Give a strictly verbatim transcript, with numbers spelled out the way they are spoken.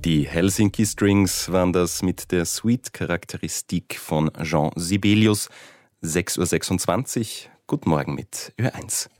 Die Helsinki Strings waren das mit der Suite-Charakteristik von Jean Sibelius. sechs Uhr sechsundzwanzig. Guten Morgen mit Ö eins.